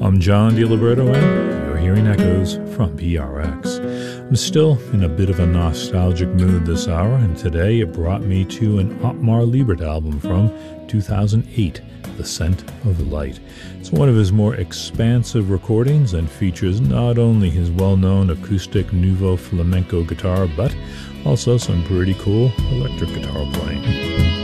I'm John DiLiberto, and you're hearing echoes from PRX. I'm still in a bit of a nostalgic mood this hour, and today it brought me to an Ottmar Liebert album from 2008, The Scent of Light. It's one of his more expansive recordings and features not only his well-known acoustic nouveau flamenco guitar, but also some pretty cool electric guitar playing.